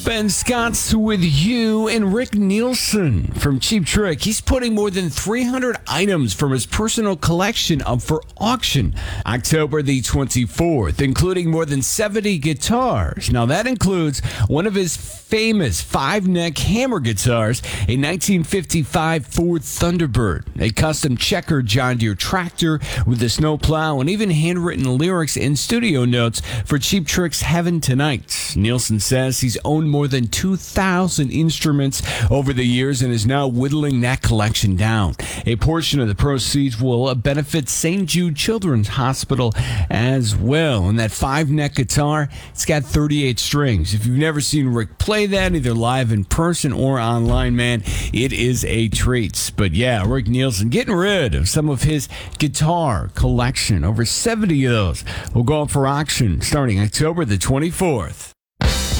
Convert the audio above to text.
Ben Scott's with you and Rick Nielsen from Cheap Trick. He's putting more than 300 items from his personal collection up for auction October the 24th, including more than 70 guitars. Now, that includes one of his famous five-neck hammer guitars, a 1955 Ford Thunderbird, a custom checker John Deere tractor with a snowplow, and even handwritten lyrics and studio notes for Cheap Trick's Heaven Tonight. Nielsen says he's owned more than 2,000 instruments over the years and is now whittling that collection down. A portion of the proceeds will benefit St. Jude Children's Hospital as well. And that five-neck guitar, it's got 38 strings. If you've never seen Rick play that, either live in person or online, man, it is a treat. But yeah, Rick Nielsen getting rid of some of his guitar collection. Over 70 of those will go up for auction starting October the 24th.